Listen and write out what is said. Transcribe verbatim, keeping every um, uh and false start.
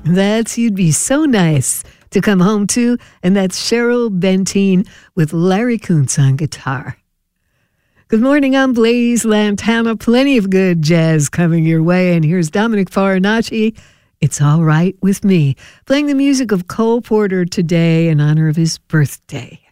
That's You'd Be So Nice to Come Home To, and that's Cheryl Benteen with Larry Kuntz on guitar. Good morning, I'm Blaze Lantana. Plenty of good jazz coming your way, and here's Dominic Farinacci. It's All Right With Me, playing the music of Cole Porter today in honor of his birthday.